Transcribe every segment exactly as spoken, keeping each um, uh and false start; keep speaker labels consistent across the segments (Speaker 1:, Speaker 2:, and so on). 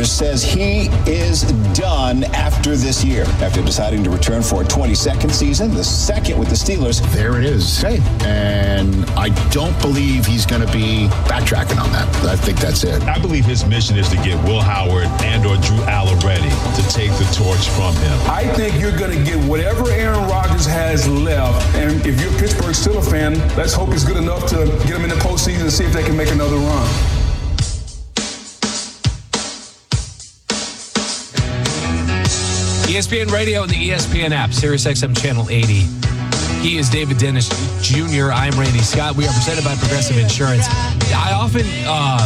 Speaker 1: Rodgers says he is done after this year. After deciding to return for a twenty-second season, the second with the Steelers.
Speaker 2: There it is. Hey, and I don't believe he's going to be backtracking on that. I think that's it.
Speaker 3: I believe his mission is to get Will Howard and or Drew Allen ready to take the torch from him.
Speaker 4: I think you're going to get whatever Aaron Rodgers has left. And if you're a Pittsburgh Steelers fan, let's hope it's good enough to get them in the postseason and see if they can make another run.
Speaker 5: E S P N Radio and the E S P N app, Sirius X M Channel eighty. He is David Dennis Junior I'm Randy Scott. We are presented by Progressive Insurance. I often, uh,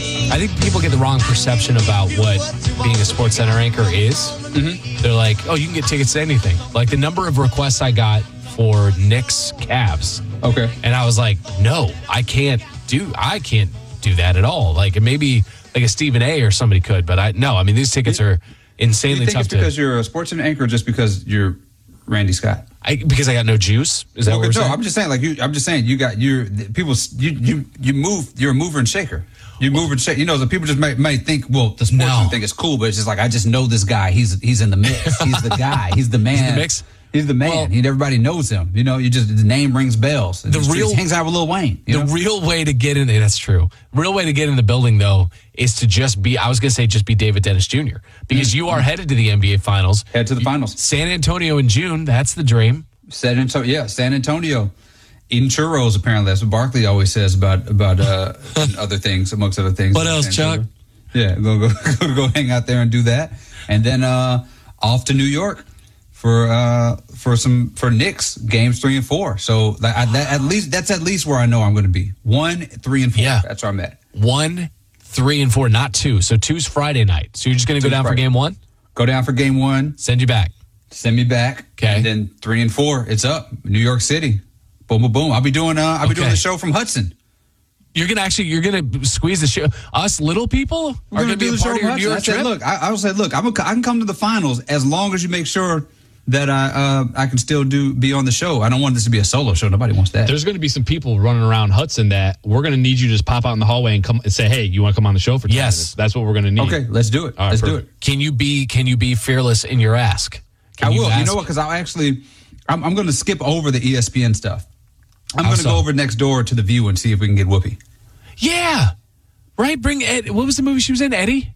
Speaker 5: I think people get the wrong perception about what being a SportsCenter anchor is. Mm-hmm. They're like, oh, you can get tickets to anything. Like the number of requests I got for Knicks Cavs.
Speaker 6: Okay.
Speaker 5: And I was like, no, I can't do, I can't do that at all. Like maybe like a Stephen A or somebody could, but I, no, I mean, these tickets are insanely
Speaker 6: you think
Speaker 5: tough
Speaker 6: it's
Speaker 5: to.
Speaker 6: Because you're a SportsCenter anchor, or just because you're Randy Scott?
Speaker 5: I, because I got no juice. Is that
Speaker 6: okay,
Speaker 5: what we're
Speaker 6: no,
Speaker 5: saying?
Speaker 6: I'm just saying, like you. I'm just saying, you got you. People, you you you move. You're a mover and shaker. You move and shake. You know, the people just might might think, well, the sports
Speaker 5: No.
Speaker 6: thing is cool, but it's just like I just know this guy. He's he's in the mix. He's the guy. He's the man.
Speaker 5: He's the mix?
Speaker 6: He's the man.
Speaker 5: Well,
Speaker 6: he, everybody knows him. You know, you just the name rings bells.
Speaker 5: The
Speaker 6: He
Speaker 5: real-
Speaker 6: hangs out with Lil Wayne. You
Speaker 5: The
Speaker 6: know?
Speaker 5: real way to get in, that's true. Real way to get in the building, though, is to just be, I was going to say just be David Dennis Junior Because you are headed to the N B A Finals.
Speaker 6: Head to the finals.
Speaker 5: San Antonio in June, that's the dream.
Speaker 6: San Antonio, yeah, San Antonio. Eating churros, apparently. That's what Barkley always says about about uh, other things, amongst other things.
Speaker 5: What else, Chuck?
Speaker 6: Yeah, go go go go hang out there and do that, and then uh, off to New York for uh, for some for Knicks games three and four. So that, I, that, at least that's at least where I know I'm going to be. One, three, and four.
Speaker 5: Yeah.
Speaker 6: That's where I'm at.
Speaker 5: One, three, and four, not two. So two's Friday night. So you're just going to go
Speaker 6: Two's
Speaker 5: down
Speaker 6: Friday.
Speaker 5: for game one?
Speaker 6: Go down for game one.
Speaker 5: Send you back.
Speaker 6: Send me back.
Speaker 5: Okay.
Speaker 6: And then three and four, it's up. New York City. Boom, boom, boom. I'll be doing. Uh, I'll be
Speaker 5: Okay.
Speaker 6: doing the show from Hudson.
Speaker 5: You're gonna actually, you're gonna squeeze the show. Us little people
Speaker 6: We're
Speaker 5: are gonna be a
Speaker 6: the
Speaker 5: part of
Speaker 6: show
Speaker 5: your
Speaker 6: from
Speaker 5: New York
Speaker 6: Hudson. I
Speaker 5: trip.
Speaker 6: said, look, I, I said, look, I'm a, I can come to the finals as long as you make sure that I uh, I can still do be on the show. I don't want this to be a solo show. Nobody wants that.
Speaker 7: There's going to be some people running around Hudson that we're going to need you to just pop out in the hallway and come and say, hey, you want to come on the show for ten
Speaker 5: Yes.
Speaker 7: minutes? That's what we're going to need.
Speaker 6: Okay, let's do it.
Speaker 7: All right,
Speaker 6: let's do
Speaker 7: perfect.
Speaker 6: it.
Speaker 5: Can you be? Can you be fearless in your ask? Can
Speaker 6: I will. You
Speaker 5: ask-
Speaker 6: know what? Because I'll actually, I'm, I'm going to skip over the E S P N stuff. I'm
Speaker 5: How
Speaker 6: going to
Speaker 5: so?
Speaker 6: go over next door to the View and see if we can get Whoopi.
Speaker 5: Yeah, right. Bring Ed. What was the movie she was in? Eddie.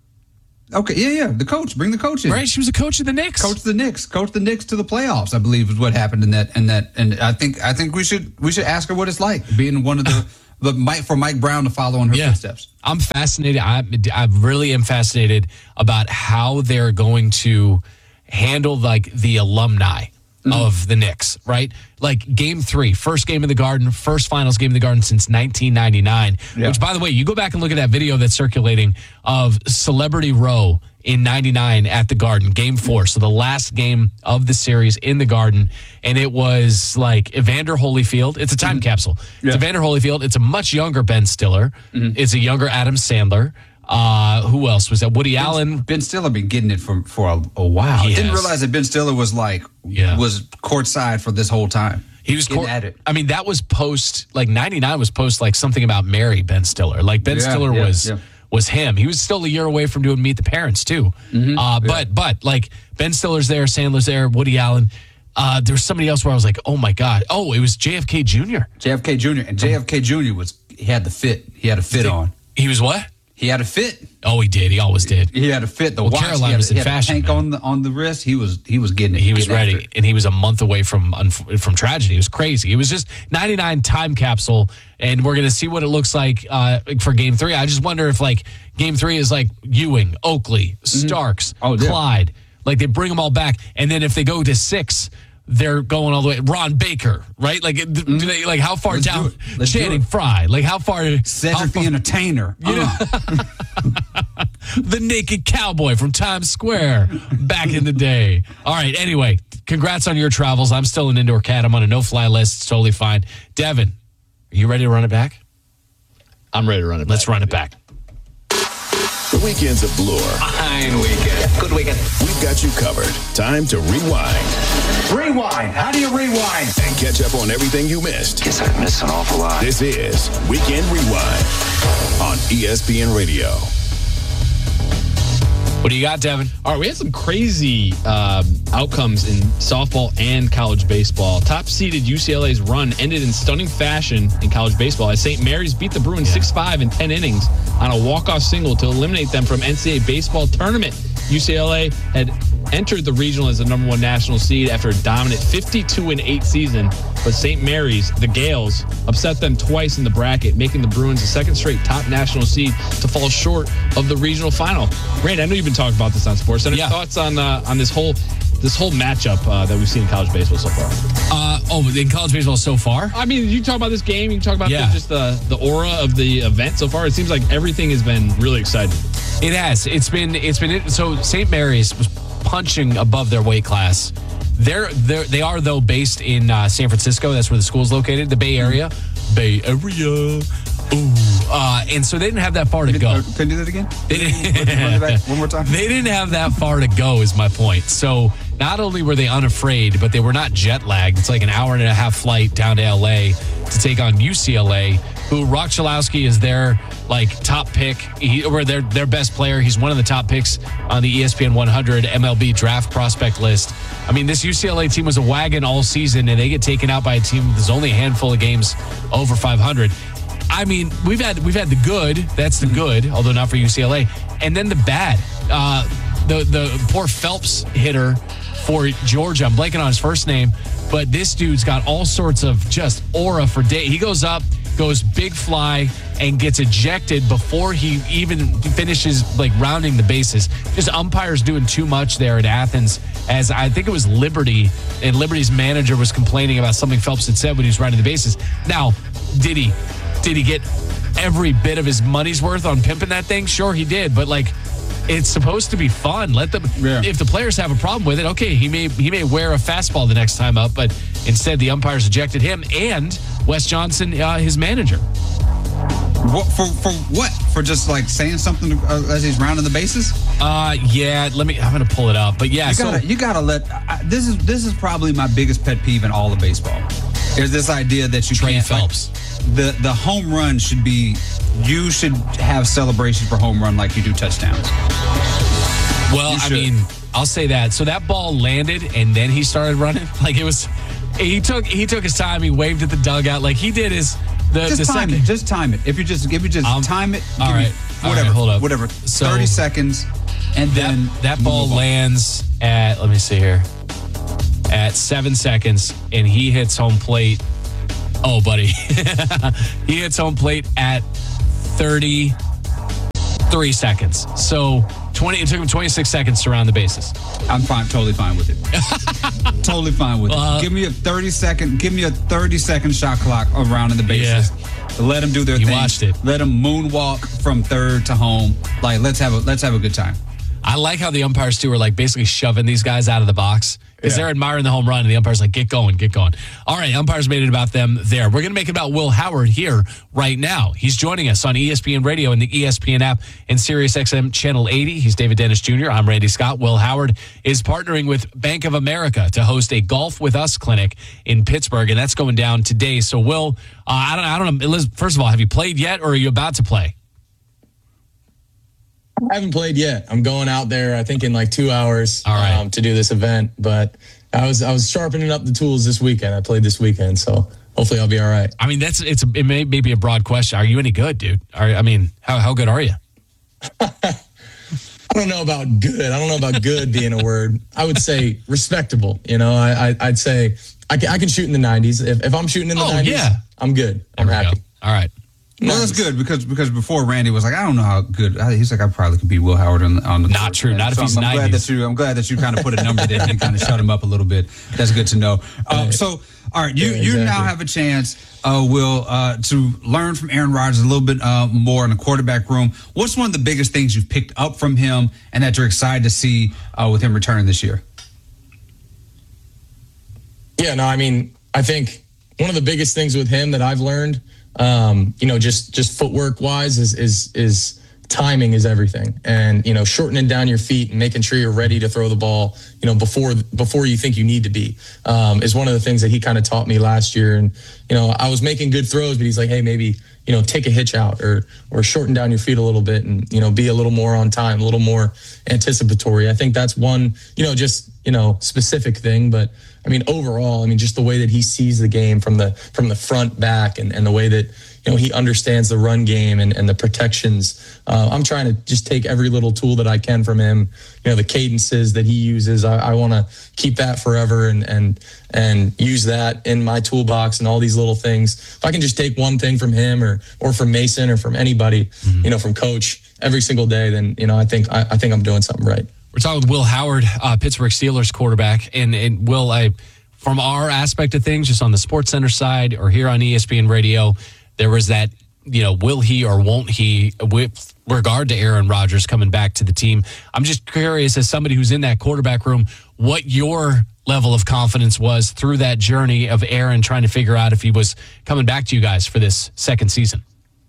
Speaker 6: Okay, yeah, yeah. The coach, bring the coach in.
Speaker 5: Right. She was a coach of the Knicks.
Speaker 6: Coach the Knicks, coach the Knicks to the playoffs. I believe is what happened in that. And that, and I think, I think we should, we should ask her what it's like being one of the, the Mike for Mike Brown to follow in her
Speaker 5: Yeah.
Speaker 6: footsteps.
Speaker 5: I'm fascinated. I I really am fascinated about how they're going to handle like the alumni
Speaker 6: Mm-hmm.
Speaker 5: of the Knicks, right? Like game three, first game in the Garden, first finals game in the Garden since nineteen ninety-nine,
Speaker 6: Yeah.
Speaker 5: which by the way, you go back and look at that video that's circulating of Celebrity Row in ninety-nine at the Garden, game four. So the last game of the series in the Garden. And it was like Evander Holyfield. It's a time
Speaker 6: Mm-hmm.
Speaker 5: capsule. It's
Speaker 6: Yeah.
Speaker 5: Evander Holyfield. It's a much younger Ben Stiller.
Speaker 6: Mm-hmm.
Speaker 5: It's a younger Adam Sandler. Uh, who else was that? Woody Allen.
Speaker 6: Ben Stiller been getting it for for a, a while.
Speaker 5: He
Speaker 6: I didn't
Speaker 5: has.
Speaker 6: realize that Ben Stiller was like
Speaker 5: Yeah.
Speaker 6: was courtside for this whole time.
Speaker 5: He was
Speaker 6: getting
Speaker 5: cor-
Speaker 6: at it.
Speaker 5: I mean, that was post like ninety-nine was post like something about Mary Ben Stiller. Like Ben
Speaker 6: Yeah,
Speaker 5: Stiller
Speaker 6: yeah,
Speaker 5: was
Speaker 6: yeah.
Speaker 5: was him. He was still a year away from doing Meet the Parents too.
Speaker 6: Mm-hmm.
Speaker 5: Uh, but but like Ben Stiller's there, Sandler's there, Woody Allen. Uh, there was somebody else where I was like, oh my god. Oh, it was J F K Junior
Speaker 6: J F K Junior and J F K Junior was he had the fit. He had a fit on.
Speaker 5: He was what?
Speaker 6: He had a fit.
Speaker 5: Oh, he did. He always did.
Speaker 6: He had a fit. The
Speaker 5: Well,
Speaker 6: watch.
Speaker 5: Caroline
Speaker 6: he had,
Speaker 5: was
Speaker 6: he
Speaker 5: in
Speaker 6: had
Speaker 5: fashion,
Speaker 6: A tank
Speaker 5: man.
Speaker 6: on the on the wrist. He was he was getting it.
Speaker 5: He was
Speaker 6: Getting after
Speaker 5: ready,
Speaker 6: it.
Speaker 5: and he was a month away from unf- from tragedy. It was crazy. It was just ninety-nine time capsule, and we're gonna see what it looks like uh, for Game Three. I just wonder if like Game Three is like Ewing, Oakley, Starks,
Speaker 6: Oh, yeah.
Speaker 5: Clyde, like they bring them all back, and then if they go to six, they're going all the way. Ron Baker, right? Like, do they, like how far
Speaker 6: Let's do
Speaker 5: down?
Speaker 6: it. Let's do
Speaker 5: Channing
Speaker 6: it.
Speaker 5: Frye, like how far? how
Speaker 6: Cedric
Speaker 5: far-
Speaker 6: the Entertainer. Uh,
Speaker 5: the naked cowboy from Times Square back in the day. All right. Anyway, congrats on your travels. I'm still an indoor cat. I'm on a no-fly list. It's totally fine. Devin, are you ready to run it back?
Speaker 7: I'm ready to run it back.
Speaker 5: Let's run it back.
Speaker 2: The weekend's a blur.
Speaker 8: Fine weekend. Good weekend.
Speaker 2: We've got you covered. Time to rewind
Speaker 8: Rewind. How do you rewind?
Speaker 2: and catch up on everything you missed.
Speaker 8: Guess I missed an awful lot.
Speaker 2: This is Weekend Rewind on E S P N Radio.
Speaker 5: What do you got, Devin?
Speaker 7: All right, we had some crazy um, outcomes in softball and college baseball. Top-seeded U C L A's run ended in stunning fashion in college baseball as Saint Mary's beat the Bruins six five in ten innings on a walk-off single to eliminate them from N C double A baseball tournament. U C L A had entered the regional as the number one national seed after a dominant fifty-two and eight season, but Saint Mary's, the Gales, upset them twice in the bracket, making the Bruins the second straight top national seed to fall short of the regional final. Randy, I know you've been talking about this on SportsCenter.
Speaker 5: Yeah.
Speaker 7: Thoughts on uh, on this whole this whole matchup uh, that we've seen in college baseball so far?
Speaker 5: Uh, oh, in college baseball so far?
Speaker 7: I mean, you talk about this game, you can talk about
Speaker 5: Yeah.
Speaker 7: the, just the, the aura of the event so far. It seems like everything has been really exciting.
Speaker 5: It has. It's been. It's been. So Saint Mary's was punching above their weight class. They're they're they are though based in uh, San Francisco. That's where the school's located. The Bay Area. Bay Area. Ooh. Uh, and so they didn't have that far to go.
Speaker 6: Can you do that again?
Speaker 5: They didn't,
Speaker 6: Run it back one more time.
Speaker 5: They didn't have that far to go, is my point. So not only were they unafraid, but they were not jet lagged. It's like an hour and a half flight down to L A to take on U C L A, who Rock Chalowski is their like top pick, he, or their their best player. He's one of the top picks on the E S P N one hundred M L B draft prospect list. I mean, this U C L A team was a wagon all season, and they get taken out by a team that's only a handful of games over five hundred. I mean, we've had we've had the good. That's the good, although not for U C L A. And then the bad. Uh, the the poor Phelps hitter for Georgia. I'm blanking on his first name, but this dude's got all sorts of just aura for day. He goes up, goes big fly, and gets ejected before he even finishes like rounding the bases. Just umpires doing too much there at Athens. As I think it was Liberty, and Liberty's manager was complaining about something Phelps had said when he was rounding the bases. Now, did he? Did he get every bit of his money's worth on pimping that thing? Sure, he did. But like, it's supposed to be fun. Let them.
Speaker 6: Yeah.
Speaker 5: If the players have a problem with it, okay, he may he may wear a fastball the next time up. But instead, the umpires ejected him and Wes Johnson, uh, his manager.
Speaker 6: What, for for what? For just like saying something uh, as he's rounding the bases?
Speaker 5: Uh, yeah. Let me. I'm gonna pull it up. But yeah,
Speaker 6: You
Speaker 5: so
Speaker 6: gotta, you gotta let. I, this is this is probably my biggest pet peeve in all of baseball. Is this idea that you
Speaker 5: Trey
Speaker 6: can't
Speaker 5: Phelps.
Speaker 6: Like, the the home run should be. You should have celebrations for home run like you do touchdowns.
Speaker 5: Well,
Speaker 6: You
Speaker 5: I
Speaker 6: should.
Speaker 5: mean, I'll say that. So that ball landed, and then he started running. Like it was. He took he took his time. He waved at the dugout. Like he did his the
Speaker 6: Just
Speaker 5: the
Speaker 6: time
Speaker 5: second.
Speaker 6: it. Just time it. If you just give me just
Speaker 5: Um,
Speaker 6: time it.
Speaker 5: all
Speaker 6: give me
Speaker 5: right. All
Speaker 6: Whatever.
Speaker 5: right, hold up.
Speaker 6: Whatever.
Speaker 5: So-
Speaker 6: Thirty seconds, and
Speaker 5: That,
Speaker 6: then
Speaker 5: that ball
Speaker 6: move on.
Speaker 5: lands at, let me see here, at seven seconds, and he hits home plate. Oh, buddy. He hits home plate at thirty-three seconds. So twenty. It took him twenty-six seconds to round the bases.
Speaker 6: I'm fine. Totally fine with it. Totally fine with
Speaker 5: Uh,
Speaker 6: it. Give me a thirty second. Give me a thirty second shot clock around in the bases. Let them do their
Speaker 5: You
Speaker 6: thing.
Speaker 5: watched it.
Speaker 6: Let them moonwalk from third to home. Like let's have a let's have a good time.
Speaker 5: I like how the umpires, too, are like basically shoving these guys out of the box because
Speaker 6: Yeah.
Speaker 5: they're admiring the home run, and the umpire's like, get going, get going. All right, umpires made it about them there. We're going to make it about Will Howard here right now. He's joining us on E S P N Radio and the E S P N app and SiriusXM Channel eighty. He's David Dennis Junior I'm Randy Scott. Will Howard is partnering with Bank of America to host a Golf With Us clinic in Pittsburgh, and that's going down today. So, Will, uh, I don't, I don't know. Liz, first of all, have you played yet, or are you about to play?
Speaker 9: I haven't played yet. I'm going out there, I think, in like two hours
Speaker 5: All right.
Speaker 9: um, to do this event. But I was I was sharpening up the tools this weekend. I played this weekend, so hopefully I'll be all right.
Speaker 5: I mean, that's it's it may, may be a broad question. Are you any good, dude? Are, I mean, how how good are you?
Speaker 9: I don't know about good. I don't know about good being a word. I would say respectable. You know, I, I I'd say I can, I can shoot in the nineties. If, if I'm shooting in the
Speaker 5: Oh,
Speaker 9: nineties,
Speaker 5: yeah.
Speaker 9: I'm good. I'm
Speaker 5: There we
Speaker 9: happy.
Speaker 5: go. All right.
Speaker 6: Well, that's good because because before Randy was like, I don't know how good. I- He's like, I probably could beat Will Howard on the on the
Speaker 5: Not
Speaker 6: court.
Speaker 5: true. Not if
Speaker 6: So
Speaker 5: he's
Speaker 6: I'm, I'm glad
Speaker 5: nineties.
Speaker 6: that you. I'm glad that you kind of put a number there and kind of shut him up a little bit. That's good to know. Uh, so, all right, you
Speaker 9: Yeah,
Speaker 6: you now
Speaker 9: exactly.
Speaker 6: have a chance, uh, Will, uh, to learn from Aaron Rodgers a little bit uh, more in the quarterback room. What's one of the biggest things you've picked up from him, and that you're excited to see uh, with him returning this year?
Speaker 9: Yeah, no, I mean, I think one of the biggest things with him that I've learned, um, you know, just just footwork wise, is is is timing is everything, and you know, shortening down your feet and making sure you're ready to throw the ball, you know, before before you think you need to be, um, is one of the things that he kind of taught me last year. And you know, I was making good throws, but he's like, hey, maybe you know, take a hitch out or or shorten down your feet a little bit and, you know, be a little more on time, a little more anticipatory. I think that's one, you know, just, you know, specific thing. But I mean, overall, I mean, just the way that he sees the game from the from the front back and, and the way that, you know, he understands the run game and, and the protections. Uh, I'm trying to just take every little tool that I can from him. You know, the cadences that he uses, I, I want to keep that forever and and and use that in my toolbox and all these little things. If I can just take one thing from him or or from Mason or from anybody, mm-hmm. you know, from Coach every single day, then, you know, I think I, I think I'm doing something right.
Speaker 5: We're talking with Will Howard, uh, Pittsburgh Steelers quarterback, and and Will, I from our aspect of things, just on the Sports Center side or here on E S P N Radio, there was that, you know, will he or won't he with regard to Aaron Rodgers coming back to the team. I'm just curious, as somebody who's in that quarterback room, what your level of confidence was through that journey of Aaron trying to figure out if he was coming back to you guys for this second season.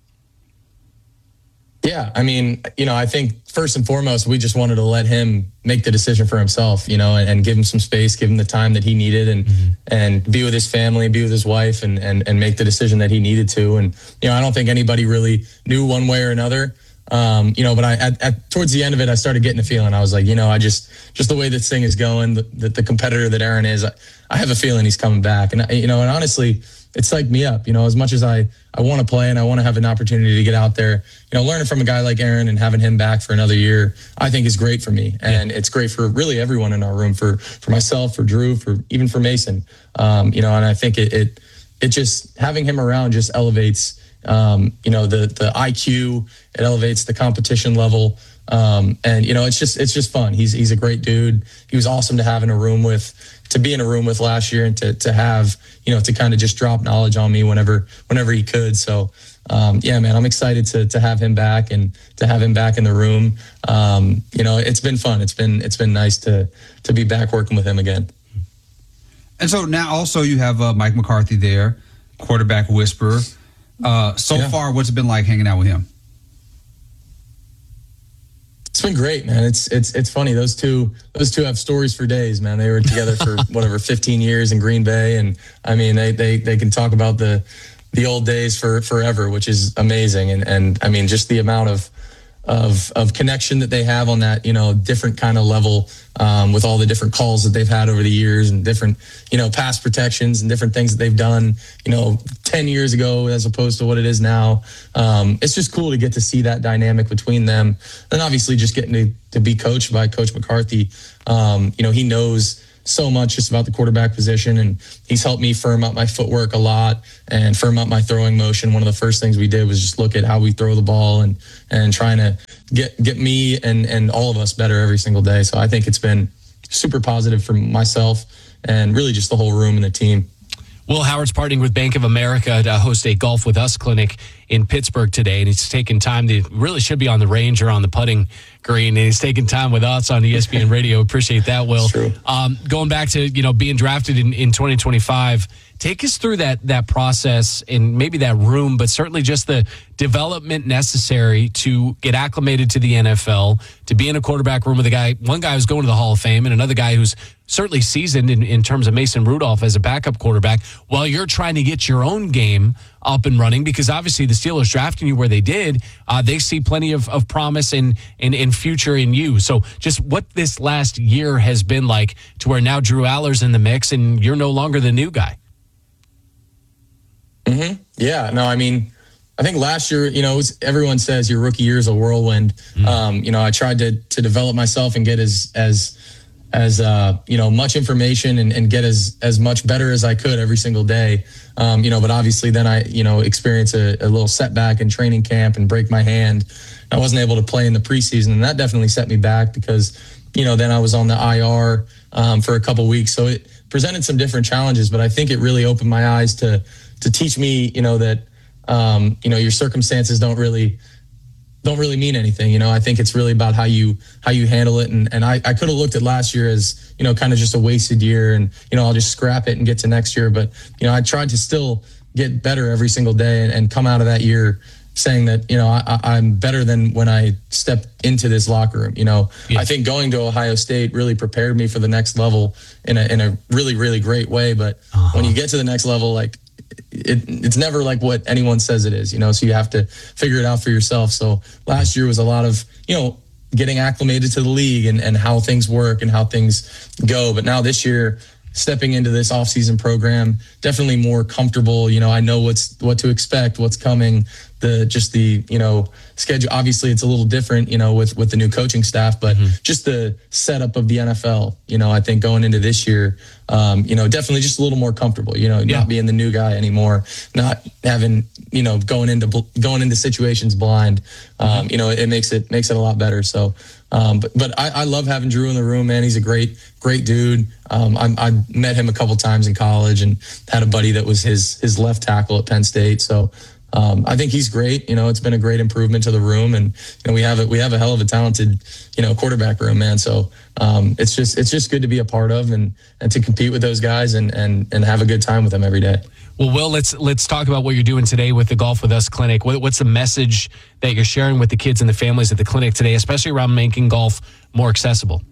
Speaker 9: Yeah, I mean, you know, I think first and foremost, we just wanted to let him make the decision for himself, you know, and, and give him some space, give him the time that he needed and mm-hmm. and be with his family, be with his wife and, and and make the decision that he needed to. And, you know, I don't think anybody really knew one way or another. Um, you know, but I at, at towards the end of it, I started getting a feeling. I was like, you know, I just just the way this thing is going, the, the, the competitor that Aaron is, I, I have a feeling he's coming back. And, you know, and honestly, it psyched me up, you know, as much as I, I want to play and I want to have an opportunity to get out there, you know, learning from a guy like Aaron and having him back for another year, I think is great for me. And it's great for really everyone in our room, for, for myself, for Drew, for even for Mason. Um, you know, and I think it, it, it just having him around just elevates, um, you know, the, the I Q, it elevates the competition level. Um, and, you know, it's just, it's just fun. He's, he's a great dude. He was awesome to have in a room with, to be in a room with last year and to, to have, you know, to kind of just drop knowledge on me whenever, whenever he could. So, um, yeah, man, I'm excited to, to have him back and to have him back in the room. Um, you know, it's been fun. It's been, it's been nice to, to be back working with him again.
Speaker 6: And so now also you have uh, Mike McCarthy there, quarterback whisperer. Uh, so yeah. far, what's it been like hanging out with him?
Speaker 9: It's been great, man. It's it's it's funny. Those two those two have stories for days, man. They were together for whatever fifteen years in Green Bay, and I mean they they they can talk about the the old days for forever, which is amazing. And and I mean just the amount of of of connection that they have on that, you know, different kind of level, um, with all the different calls that they've had over the years and different, you know, pass protections and different things that they've done, you know, ten years ago as opposed to what it is now. Um, it's just cool to get to see that dynamic between them. And obviously just getting to, to be coached by Coach McCarthy. Um, you know, he knows so much just about the quarterback position, and he's helped me firm up my footwork a lot and firm up my throwing motion. One of the first things we did was just look at how we throw the ball and and trying to get get me and and all of us better every single day. So I think it's been super positive for myself and really just the whole room and the team.
Speaker 5: Will Howard's partnering with Bank of America to host a Golf With Us clinic in Pittsburgh today, and he's taking time to really should be on the range or on the putting green, and he's taking time with us on E S P N Radio. Appreciate that, Will. Um, going back to, you know, being drafted in, in twenty twenty-five, take us through that that process and maybe that room, but certainly just the development necessary to get acclimated to the N F L, to be in a quarterback room with a guy, one guy who's going to the Hall of Fame and another guy who's certainly seasoned in, in terms of Mason Rudolph as a backup quarterback, while you're trying to get your own game up and running, because obviously the Steelers drafting you where they did, uh, they see plenty of, of promise and in, in, in future in you. So just what this last year has been like to where now Drew Aller's in the mix and you're no longer the new guy.
Speaker 9: Mm-hmm. Yeah, no, I mean, I think last year, you know, it was, everyone says your rookie year is a whirlwind. Mm-hmm. Um, you know, I tried to to develop myself and get as as as uh, you know, much information and, and get as as much better as I could every single day. Um, you know, but obviously then I, you know, experience a, a little setback in training camp and break my hand. I wasn't able to play in the preseason, and that definitely set me back because, you know, then I was on the I R um, for a couple weeks. So it presented some different challenges, but I think it really opened my eyes to to teach me, you know, that, um, you know, your circumstances don't really, don't really mean anything. You know, I think it's really about how you, how you handle it. And, and I, I could have looked at last year as, you know, kind of just a wasted year and, you know, I'll just scrap it and get to next year. But, you know, I tried to still get better every single day and, and come out of that year saying that, you know, I, I'm better than when I stepped into this locker room. You know, yeah. I think going to Ohio State really prepared me for the next level in a, in a really, really great way. But uh-huh. when you get to the next level, like, it, it's never like what anyone says it is, you know, so you have to figure it out for yourself. So last year was a lot of, you know, getting acclimated to the league and, and how things work and how things go. But now this year, stepping into this offseason program, definitely more comfortable. You know, I know what's what to expect, what's coming, the just the, you know, schedule. Obviously, it's a little different, you know, with, with the new coaching staff, but mm-hmm. just the setup of the N F L, you know, I think going into this year, um, you know, definitely just a little more comfortable, you know, yeah. not being the new guy anymore, not having, you know, going into going into situations blind. Um, mm-hmm. You know, it, it makes it makes it a lot better. So, um, but but I, I love having Drew in the room, man. He's a great great dude. Um, I, I met him a couple times in college and had a buddy that was his his left tackle at Penn State. So. Um, I think he's great. You know, it's been a great improvement to the room, and you know we have a, we have a hell of a talented, you know, quarterback room, man. So um, it's just it's just good to be a part of and and to compete with those guys and and and have a good time with them every day.
Speaker 5: Well, Will, let's let's talk about what you're doing today with the Golf With Us Clinic. What, what's the message that you're sharing with the kids and the families at the clinic today, especially around making golf more accessible?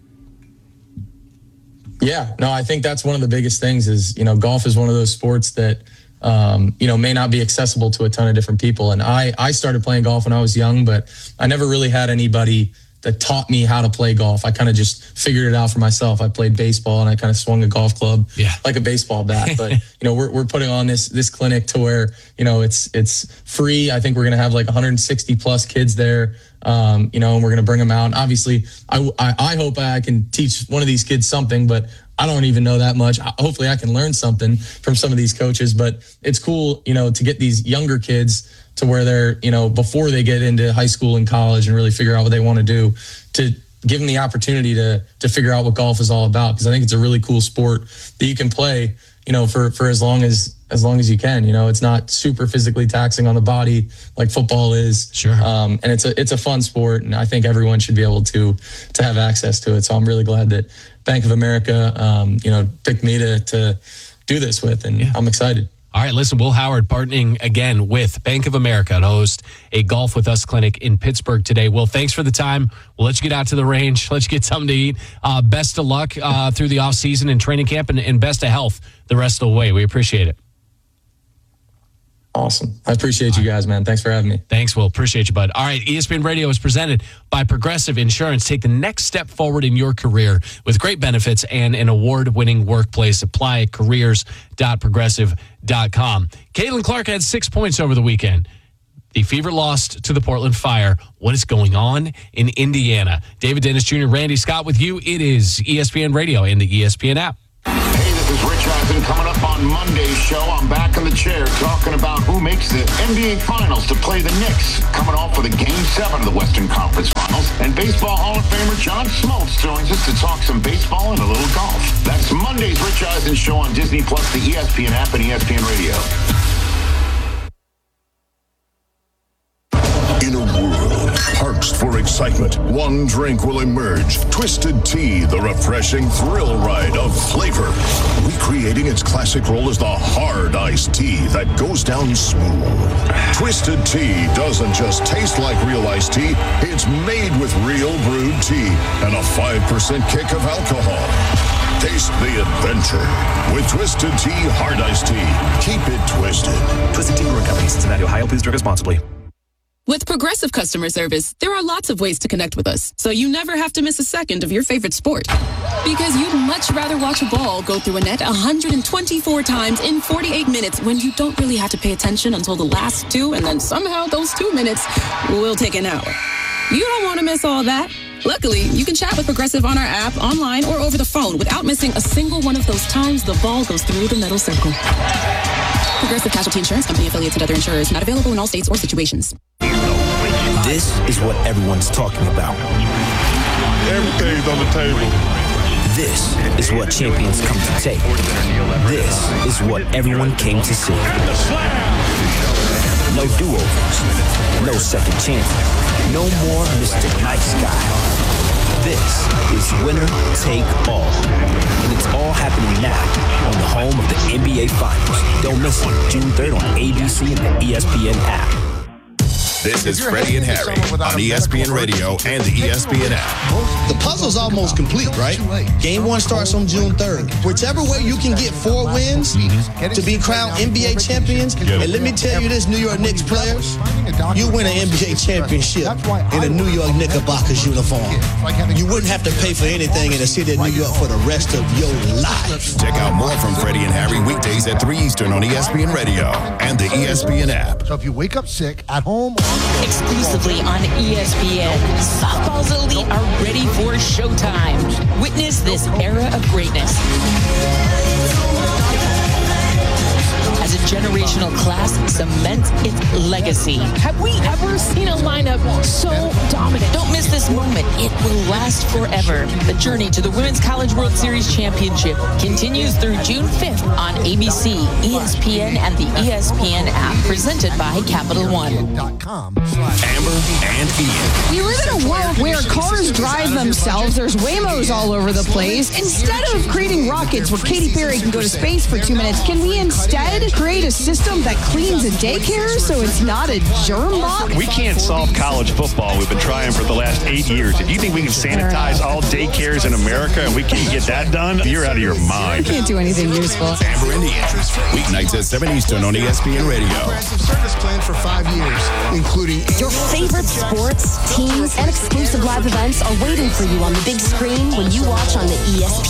Speaker 9: Yeah, no, I think that's one of the biggest things. Is you know, golf is one of those sports that. Um, you know, may not be accessible to a ton of different people. And I, I started playing golf when I was young, but I never really had anybody that taught me how to play golf. I kind of just figured it out for myself. I played baseball and I kind of swung a golf club yeah. like a baseball bat. But, you know, we're we're putting on this this clinic to where, you know, it's it's free. I think we're going to have like one hundred sixty plus kids there. Um, you know, and we're going to bring them out. And obviously, I, I, I hope I can teach one of these kids something, but I don't even know that much. Hopefully I can learn something from some of these coaches, but it's cool, you know, to get these younger kids to where they're, you know, before they get into high school and college and really figure out what they want to do, to give them the opportunity to to figure out what golf is all about. Because I think it's a really cool sport that you can play, you know, for, for as long as as long as you can. You know, it's not super physically taxing on the body like football is.
Speaker 5: Sure.
Speaker 9: Um, and it's a it's a fun sport, and I think everyone should be able to to have access to it. So I'm really glad that Bank of America, um, you know, picked me to to do this with, and yeah. I'm excited.
Speaker 5: All right, listen, Will Howard partnering again with Bank of America to host a Golf With Us clinic in Pittsburgh today. Will, thanks for the time. We'll let you get out to the range. Let you get something to eat. Uh, best of luck uh, through the offseason and training camp, and, and best of health the rest of the way. We appreciate it.
Speaker 9: Awesome. I appreciate you guys, man. Thanks for having me.
Speaker 5: Thanks, Will. Appreciate you, bud. All right, E S P N Radio is presented by Progressive Insurance. Take the next step forward in your career with great benefits and an award-winning workplace. Apply at careers dot progressive dot com. Caitlin Clark had six points over the weekend. The Fever lost to the Portland Fire. What is going on in Indiana? David Dennis Junior, Randy Scott with you. It is E S P N Radio and the E S P N app.
Speaker 10: Hey, this is Rich Eisen. Coming up on Monday's show, I'm back in the chair talking about who makes the N B A Finals to play the Knicks. Coming off for the Game seven of the Western Conference Finals. And Baseball Hall of Famer John Smoltz joins us to talk some baseball and a little golf. That's Monday's Rich Eisen show on Disney Plus, the E S P N app, and E S P N Radio.
Speaker 11: In a world parched for excitement, one drink will emerge. Twisted Tea, the refreshing thrill ride of flavor. Recreating its classic role as the hard iced tea that goes down smooth. Twisted Tea doesn't just taste like real iced tea, it's made with real brewed tea and a five percent kick of alcohol. Taste the adventure with Twisted Tea Hard Iced Tea. Keep it twisted.
Speaker 12: Twisted Tea Brewing Company, Cincinnati, Ohio. Please drink responsibly.
Speaker 13: With Progressive customer service, there are lots of ways to connect with us, so you never have to miss a second of your favorite sport. Because you'd much rather watch a ball go through a net one hundred twenty-four times in forty-eight minutes when you don't really have to pay attention until the last two, and then somehow those two minutes will take an hour. You don't want to miss all that. Luckily, you can chat with Progressive on our app, online, or over the phone without missing a single one of those times the ball goes through the metal circle. Progressive Casualty Insurance Company, affiliates and other insurers, not available in all states or situations.
Speaker 12: This is what everyone's talking about.
Speaker 14: Everything's on the table.
Speaker 12: This is what champions come to take. This is what everyone came to see. No do-overs. No second chances. No more Mister Nice Guy. This is winner take all. And it's all happening now on the home of the N B A Finals. Don't miss it, June third on A B C and the E S P N app.
Speaker 11: This is Freddie and Harry on E S P N Radio and the E S P N app.
Speaker 15: The puzzle's almost complete, right? Game one starts on June third. Whichever way you can get four wins to be crowned N B A champions, and let me tell you this, New York Knicks players, you win an N B A championship in a New York Knickerbockers uniform. You wouldn't have to pay for anything in the city of New York for the rest of your life.
Speaker 11: Check out more from Freddie and Harry weekdays at three Eastern on E S P N Radio and the E S P N app.
Speaker 16: So if you wake up sick at home,
Speaker 17: exclusively on E S P N, softball's elite are ready for showtime. Witness this era of greatness. As a generational class cements its legacy.
Speaker 18: Have we ever seen a lineup so dominant?
Speaker 17: Don't miss this moment. It will last forever. The journey to the Women's College World Series Championship continues through June fifth on A B C, E S P N, and the E S P N app. Presented by Capital One.
Speaker 11: Amber and Ian.
Speaker 18: We live in a world where cars drive themselves. There's Waymos all over the place. Instead of creating rockets where Katy Perry can go to space for two minutes, can we instead create a system that cleans a daycare so it's not a germ box?
Speaker 19: We can't solve college football. We've been trying for the last eight years. If you think we can sanitize all daycares in America and we can't get that done, you're out of your mind.
Speaker 18: We can't do anything useful.
Speaker 11: Amber and Ian. Weeknights at seven Eastern on E S P N Radio.
Speaker 16: Progressive service plan for five years, including
Speaker 20: your favorite sports, teams, and exclusive live events are waiting for you on the big screen when you watch on the E S P N